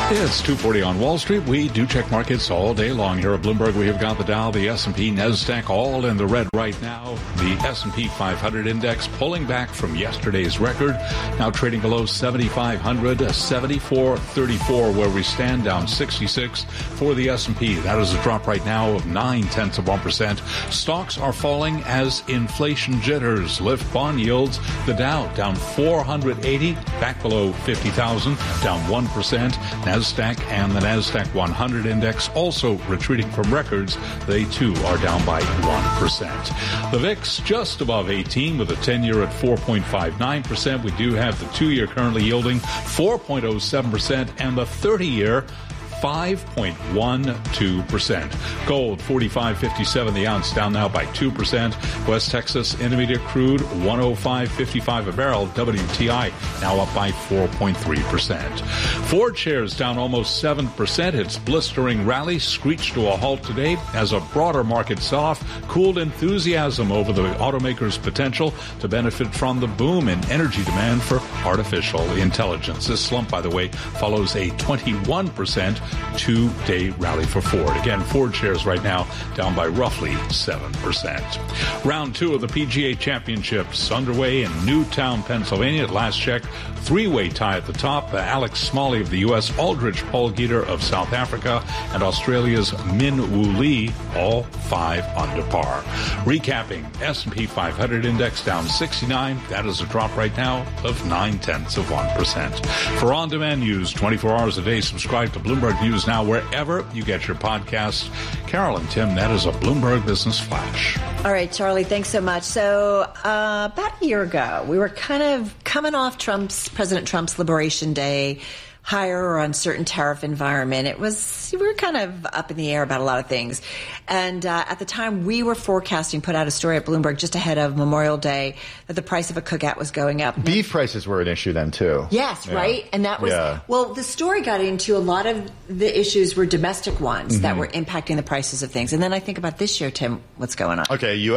It's two forty on Wall Street. We do check markets all day long here at Bloomberg. We have got the Dow, the S and P, NASDAQ all in the red right now. The S and P five hundred index pulling back from yesterday's record, now trading below seventy-five hundred, seventy-four thirty-four where we stand, down sixty-six for the S and P. That is a drop right now of nine tenths of one percent. Stocks are falling as inflation jitters lift bond yields. The Dow down four hundred eighty, back below fifty thousand, down one percent. NASDAQ and the NASDAQ one hundred index also retreating from records. They too are down by one percent. The V I X just above eighteen with a ten-year at four point five nine percent. We do have the two-year currently yielding four point oh seven percent and the thirty-year five point one two percent. Gold, forty-five fifty-seven the ounce, down now by two percent. West Texas Intermediate crude, one oh five fifty-five a barrel. W T I now up by four point three percent. Ford shares down almost seven percent. Its blistering rally screeched to a halt today as a broader market sell-off cooled enthusiasm over the automaker's potential to benefit from the boom in energy demand for artificial intelligence. This slump, by the way, follows a twenty-one percent two-day rally for Ford. Again, Ford shares right now down by roughly seven percent. Round two of the P G A Championships underway in Newtown, Pennsylvania. At last check, three-way tie at the top. Uh, Alex Smalley of the U S, Aldrich Paul Geeter of South Africa, and Australia's Min Woo Lee, all five under par. Recapping, S and P five hundred index down sixty-nine. That is a drop right now of nine tenths of one percent. For on-demand news twenty-four hours a day, subscribe to Bloomberg News Now wherever you get your podcasts. Carol and Tim, that is a Bloomberg Business Flash. All right, Charlie, thanks so much. So uh, about a year ago, we were kind of coming off Trump's President Trump's Liberation Day higher or uncertain tariff environment. It was, we were kind of up in the air about a lot of things. And uh, at the time, we were forecasting, put out a story at Bloomberg just ahead of Memorial Day that the price of a cookout was going up. Beef prices were an issue then, too. Yes, yeah. Right? And that was, yeah. well, the story got into a lot of the issues were domestic ones mm-hmm. that were impacting the prices of things. And then I think about this year, Tim, what's going on? Okay, U